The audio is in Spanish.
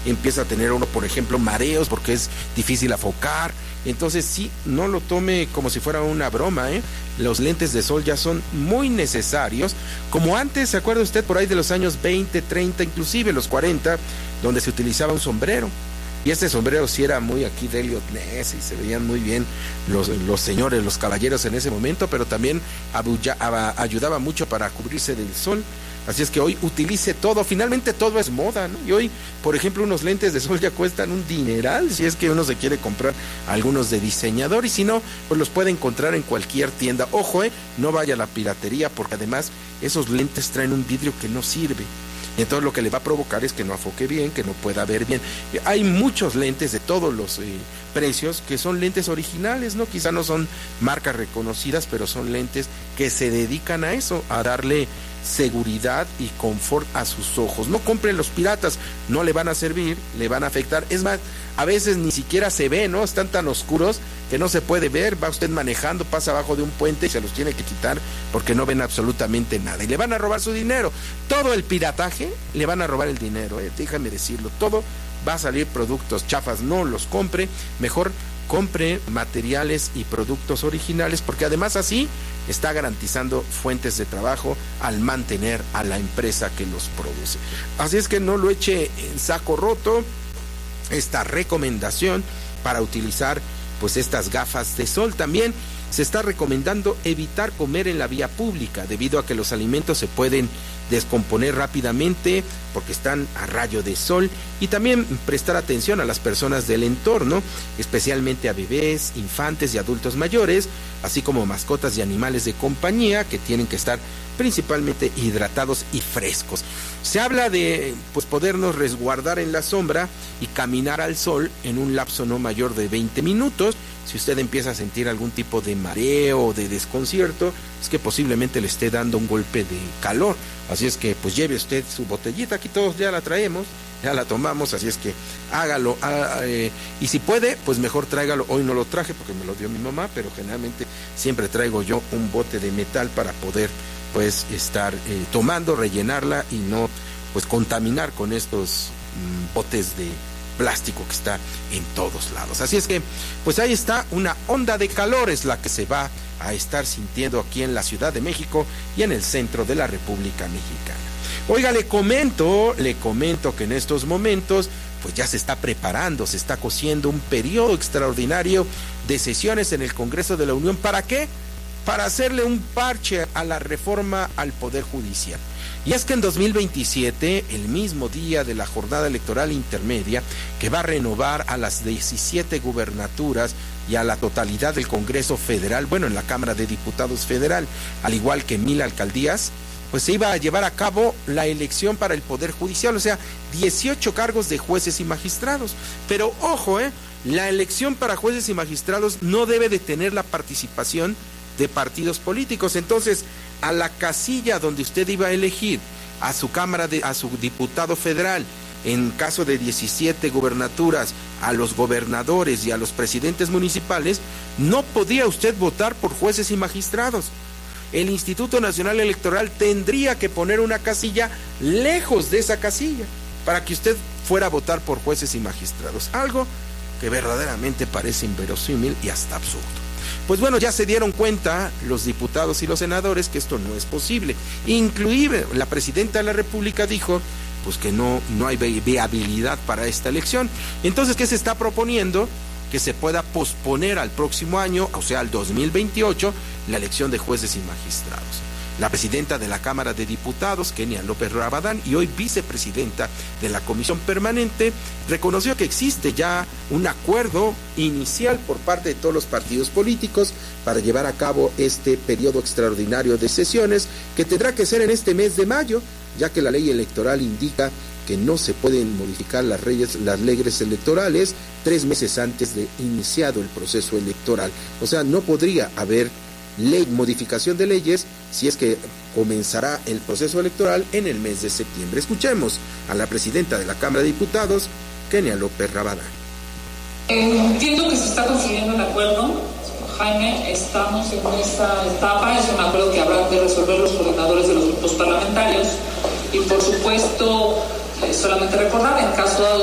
empieza a tener uno, por ejemplo, mareos porque es difícil enfocar. Entonces sí, no lo tome como si fuera una broma, ¿eh? Los lentes de sol ya son muy necesarios, como antes, ¿se acuerda usted? Por ahí de los años 20, 30, inclusive los 40, donde se utilizaba un sombrero. Y este sombrero sí era muy aquí de Elliot Ness y se veían muy bien los señores, los caballeros en ese momento, pero también ayudaba mucho para cubrirse del sol. Así es que hoy utilice todo, finalmente todo es moda, ¿no? Y hoy, por ejemplo, unos lentes de sol ya cuestan un dineral, si es que uno se quiere comprar algunos de diseñador, y si no, pues los puede encontrar en cualquier tienda. Ojo, no vaya a la piratería, porque además esos lentes traen un vidrio que no sirve. Y entonces lo que le va a provocar es que no afoque bien, que no pueda ver bien. Hay muchos lentes de todos los precios que son lentes originales, ¿no? Quizá no son marcas reconocidas, pero son lentes que se dedican a eso, a darle seguridad y confort a sus ojos. No compren los piratas, no le van a servir, le van a afectar. Es más, a veces ni siquiera se ve, ¿no? Están tan oscuros que no se puede ver. Va usted manejando, pasa abajo de un puente y se los tiene que quitar porque no ven absolutamente nada. Y le van a robar su dinero. Todo el pirataje le van a robar el dinero, déjame decirlo. Todo va a salir productos chafas, no los compre. Mejor compre materiales y productos originales, porque además así está garantizando fuentes de trabajo al mantener a la empresa que los produce. Así es que no lo eche en saco roto esta recomendación para utilizar pues estas gafas de sol. También se está recomendando evitar comer en la vía pública, debido a que los alimentos se pueden descomponer rápidamente porque están a rayo de sol, y también prestar atención a las personas del entorno, especialmente a bebés, infantes y adultos mayores, así como mascotas y animales de compañía que tienen que estar principalmente hidratados y frescos. Se habla de pues podernos resguardar en la sombra y caminar al sol en un lapso no mayor de 20 minutos. Si usted empieza a sentir algún tipo de mareo o de desconcierto, es que posiblemente le esté dando un golpe de calor. Así es que pues lleve usted su botellita, aquí todos ya la traemos, ya la tomamos, así es que hágalo. Y si puede, pues mejor tráigalo. Hoy no lo traje porque me lo dio mi mamá, pero generalmente siempre traigo yo un bote de metal para poder pues estar tomando, rellenarla y no pues contaminar con estos botes de plástico que está en todos lados. Así es que pues ahí está, una onda de calor es la que se va a estar sintiendo aquí en la Ciudad de México y en el centro de la República Mexicana. Oiga, le comento que en estos momentos pues ya se está preparando, se está cociendo un periodo extraordinario de sesiones en el Congreso de la Unión. ¿Para qué? Para hacerle un parche a la reforma al Poder Judicial. Y es que en 2027, el mismo día de la jornada electoral intermedia, que va a renovar a las 17 gubernaturas y a la totalidad del Congreso Federal, bueno, en la Cámara de Diputados Federal, al igual que 1000 alcaldías, pues se iba a llevar a cabo la elección para el Poder Judicial, o sea, 18 cargos de jueces y magistrados. Pero ojo, la elección para jueces y magistrados no debe de tener la participación de partidos políticos. Entonces, a la casilla donde usted iba a elegir a su a su diputado federal, en caso de 17 gubernaturas, a los gobernadores y a los presidentes municipales, no podía usted votar por jueces y magistrados. El Instituto Nacional Electoral tendría que poner una casilla lejos de esa casilla para que usted fuera a votar por jueces y magistrados. Algo que verdaderamente parece inverosímil y hasta absurdo. Pues bueno, ya se dieron cuenta los diputados y los senadores que esto no es posible. Inclusive la presidenta de la República dijo pues que no hay viabilidad para esta elección. Entonces, ¿qué se está proponiendo? Que se pueda posponer al próximo año, o sea, al 2028, la elección de jueces y magistrados. La presidenta de la Cámara de Diputados, Kenia López Rabadán, y hoy vicepresidenta de la Comisión Permanente, reconoció que existe ya un acuerdo inicial por parte de todos los partidos políticos para llevar a cabo este periodo extraordinario de sesiones, que tendrá que ser en este mes de mayo, ya que la ley electoral indica que no se pueden modificar las leyes electorales 3 meses antes de iniciado el proceso electoral. O sea, no podría haber modificación de leyes si es que comenzará el proceso electoral en el mes de septiembre. Escuchemos a la presidenta de la Cámara de Diputados, Kenia López Rabadán. Entiendo que se está consiguiendo el acuerdo, Jaime. Estamos en esta etapa. Es un acuerdo que habrá de resolver los coordinadores de los grupos parlamentarios, y por supuesto solamente recordar, en caso